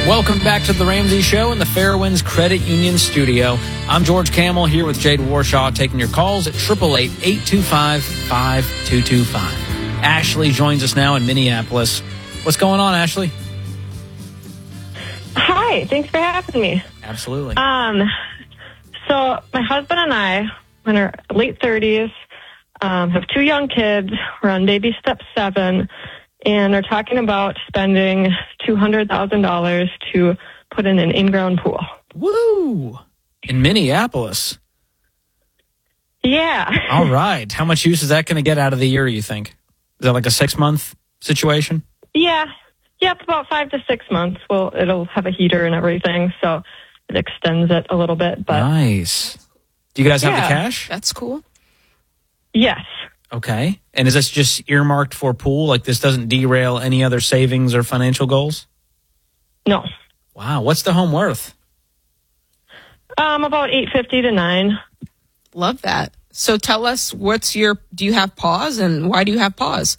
Welcome back to the Ramsey Show in the Fairwinds Credit Union studio. I'm George Camel here with Jade Warshaw, taking your calls at 888-825-5225. Ashley joins us now in Minneapolis. What's going on, Ashley? Hi, thanks for having me. Absolutely. So my husband and I, in our late 30s, have 2 young kids. We're on baby step 7, and are talking about spending $200,000 to put in an in-ground pool. Woo! In Minneapolis. Yeah. All right. How much use is that going to get out of the year, you think? Is that like a 6-month situation? Yeah. Yep, about 5 to 6 months. Well, it'll have a heater and everything, so it extends it a little bit. But nice. Do you guys have the cash? That's cool. Yes. Okay. And is this just earmarked for pool? Like this doesn't derail any other savings or financial goals? No. Wow. What's the home worth? About $850 to $900. Love that. So tell us, do you have pause, and why do you have pause?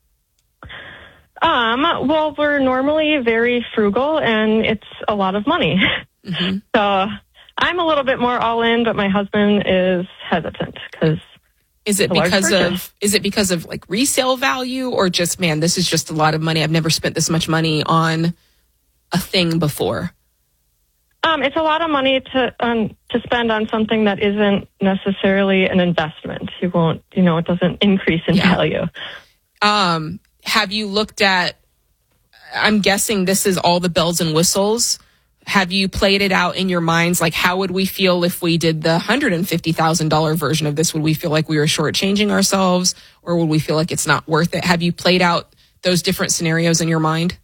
Well, we're normally very frugal, and it's a lot of money. Mm-hmm. So I'm a little bit more all in, but my husband is hesitant because is it because of like resale value, or just, man, this is just a lot of money. I've never spent this much money on a thing before. It's a lot of money to spend on something that isn't necessarily an investment. You won't, it doesn't increase in value. Have you looked at, I'm guessing this is all the bells and whistles. Have you played it out in your minds? Like, how would we feel if we did the $150,000 version of this? Would we feel like we were shortchanging ourselves, or would we feel like it's not worth it? Have you played out those different scenarios in your mind?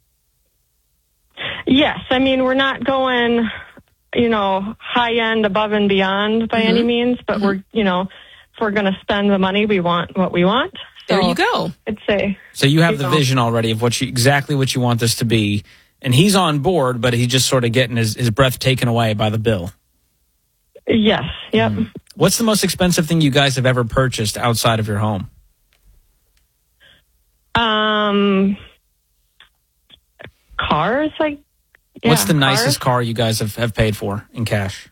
Yes. I mean, we're not going, high end above and beyond by any means, but we're, if we're going to spend the money, we want what we want. So there you go. I'd say. So you have the vision already of exactly what you want this to be. And he's on board, but he's just sort of getting his breath taken away by the bill. Yes. Yep. What's the most expensive thing you guys have ever purchased outside of your home? Cars, What's the nicest car you guys have paid for in cash?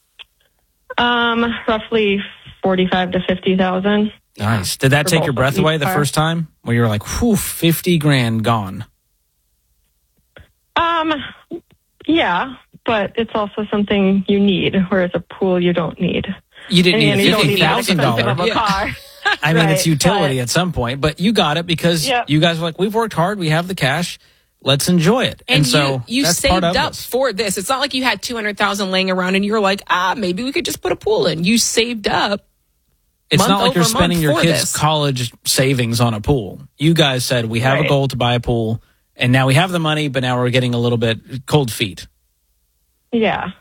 Roughly $45,000 to $50,000. Nice. Did that take your breath away the first time? Where you were like, whew, $50,000 gone. Yeah, but it's also something you need, whereas a pool you don't need. You didn't need a $50,000 of a car. I mean, it's utility at some point, but you got it because you guys were like, we've worked hard, we have the cash, let's enjoy it. And so you that's saved part of up for this. It's not like you had $200,000 laying around and you were like, maybe we could just put a pool in. You saved up. It's not like you're spending your kids' college savings on a pool. You guys said, we have a goal to buy a pool, and now we have the money, but now we're getting a little bit cold feet. Yeah.